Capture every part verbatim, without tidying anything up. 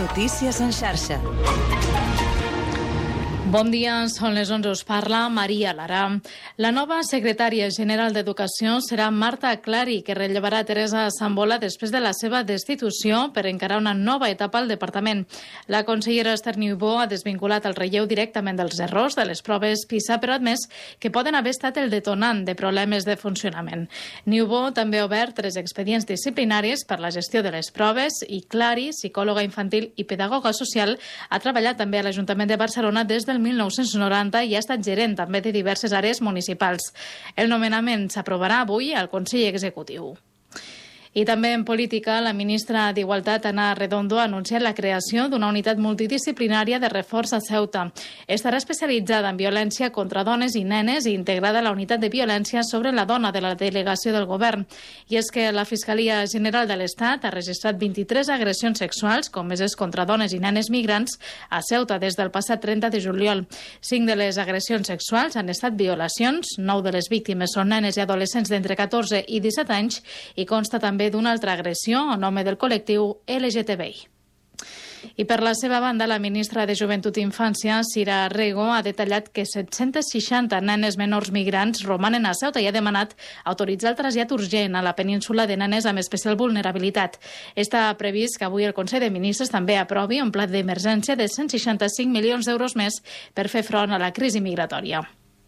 Notícies en xarxa. Bon dia, són les onze, us parla Maria Lara. La nova secretària general d'Educació serà Marta Clari, que rellevarà Teresa Sambola després de la seva destitució per encarar una nova etapa al departament. La consellera Esther Niubó ha desvinculat el relleu directament dels errors de les proves PISA, però ha admès que poden haver estat el detonant de problemes de funcionament. Niubó també ha obert tres expedients disciplinaris per la gestió de les proves i Clari, psicòloga infantil i pedagoga social, ha treballat també a l'Ajuntament de Barcelona des del mil nou-cents noranta i ha estat gerent també de diverses àrees municipals. El nomenament s'aprovarà avui al Consell Executiu. I també en política, la ministra d'Igualtat, Ana Redondo, ha anunciat la creació d'una unitat multidisciplinària de reforç a Ceuta. Estarà especialitzada en violència contra dones i nenes i integrada a la unitat de violència sobre la dona de la delegació del govern. I és que la Fiscalia General de l'Estat ha registrat vint-i-tres agressions sexuals comeses contra dones i nenes migrants a Ceuta des del passat trenta de juliol. Cinc de les agressions sexuals han estat violacions, nou de les víctimes són nenes i adolescents d'entre catorze i disset anys i consta també d'una altra agressió en nom del col·lectiu L G T B I. I per la seva banda, la ministra de Joventut i Infància, Sira Rego, ha detallat que set-cents seixanta nenes menors migrants romanen a Ceuta i ha demanat autoritzar el trasllat urgent a la península de nenes amb especial vulnerabilitat. Està previst que avui el Consell de Ministres també aprovi un pla d'emergència de cent seixanta-cinc milions d'euros més per fer front a la crisi migratòria.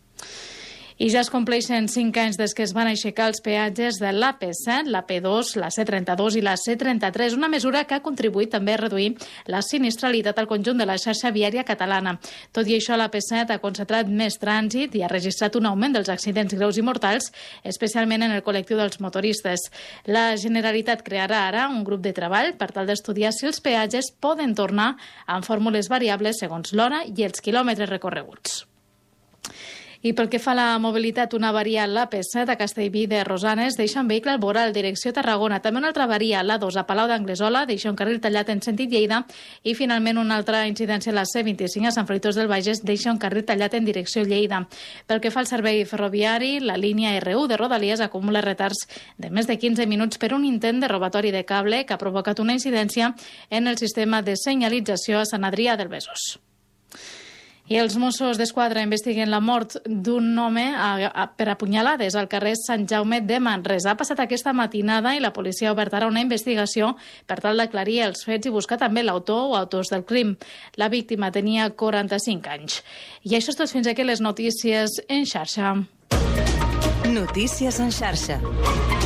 I ja es compleixen cinc anys des que es van aixecar els peatges de l'A P set, l'A P dos, la C trenta-dos i la C trenta-tres, una mesura que ha contribuït també a reduir la sinistralitat al conjunt de la xarxa viària catalana. Tot i això, l'A P set ha concentrat més trànsit i ha registrat un augment dels accidents greus i mortals, especialment en el col·lectiu dels motoristes. La Generalitat crearà ara un grup de treball per tal d'estudiar si els peatges poden tornar amb fórmules variables segons l'hora i els quilòmetres recorreguts. I pel que fa a la mobilitat, una avaria a l'A P set a Castellví de Rosanes deixa un vehicle al voral, direcció Tarragona. També una altra avaria a l'A dos a Palau d'Anglesola deixa un carril tallat en sentit Lleida i finalment una altra incidència a la C vint-i-cinc a Sant Fruitós del Bages deixa un carril tallat en direcció Lleida. Pel que fa al servei ferroviari, la línia R u de Rodalies acumula retards de més de quinze minuts per un intent de robatori de cable que ha provocat una incidència en el sistema de senyalització a Sant Adrià del Besòs. I els Mossos d'Esquadra investiguen la mort d'un home a, a, per apunyalades al carrer Sant Jaume de Manresa. Ha passat aquesta matinada i la policia ha obert ara una investigació per tal d'aclarir els fets i buscar també l'autor o autors del crim. La víctima tenia quaranta-cinc anys. I això és tot, fins aquí les notícies en xarxa. Notícies en xarxa.